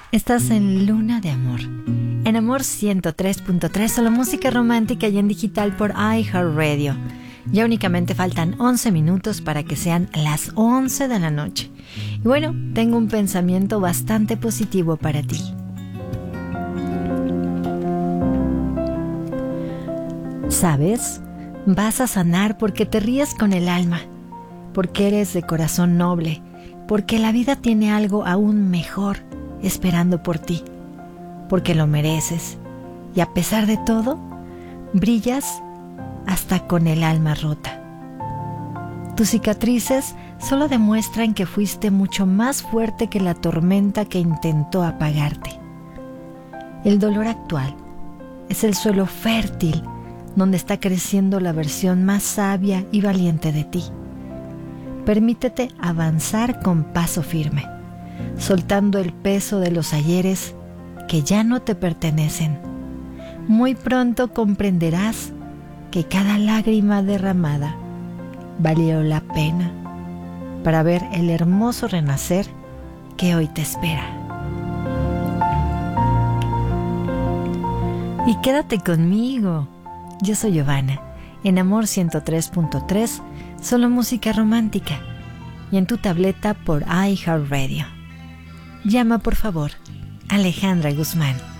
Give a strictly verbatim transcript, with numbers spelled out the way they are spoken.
Estás en Luna de Amor, en Amor ciento tres punto tres, solo música romántica y en digital por iHeartRadio. Ya únicamente faltan once minutos para que sean las once de la noche. Y bueno, tengo un pensamiento bastante positivo para ti. ¿Sabes? Vas a sanar porque te ríes con el alma, porque eres de corazón noble, porque la vida tiene algo aún mejor esperando por ti, porque lo mereces y a pesar de todo, brillas hasta con el alma rota. Tus cicatrices solo demuestran que fuiste mucho más fuerte que la tormenta que intentó apagarte. El dolor actual es el suelo fértil donde está creciendo la versión más sabia y valiente de ti. Permítete avanzar con paso firme, soltando el peso de los ayeres que ya no te pertenecen. Muy pronto comprenderás que cada lágrima derramada valió la pena para ver el hermoso renacer que hoy te espera. Y quédate conmigo. Yo soy Giovanna, en Amor ciento tres punto tres, solo música romántica, y en tu tableta por iHeartRadio. Llama por favor, Alejandra Guzmán.